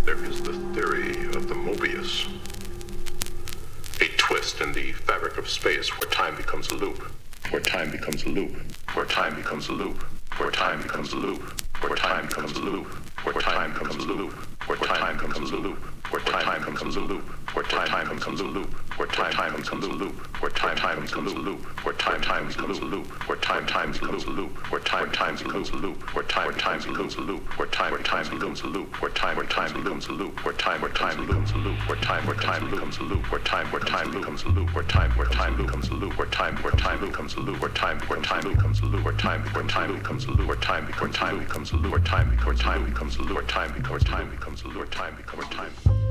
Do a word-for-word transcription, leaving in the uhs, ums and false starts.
There is the theory of the Mobius. A twist in the fabric of space where time becomes a loop. Where time becomes a loop. Where time becomes a loop. Where time becomes a loop. Where time becomes a loop. Where time becomes a loop. Where time becomes a loop. Where time becomes a loop. Where time becomes a loop. Where time becomes a loop. Where time becomes a loop. Where time time becomes a loop. Where time time becomes a loop. Where time time becomes a loop. Where time time becomes a loop. Where time where time becomes a loop. Where time where time becomes a loop. Where time where time becomes a loop. Where time where time becomes a loop. Where time where time becomes a loop. Where time where time becomes a loop. Where time where time becomes a loop. Where time where time becomes a loop. Where time where time becomes a loop. Where time where time becomes a loop. Where time where time becomes a loop. Where time where time becomes a loop. Where time where time becomes a loop. Where time where time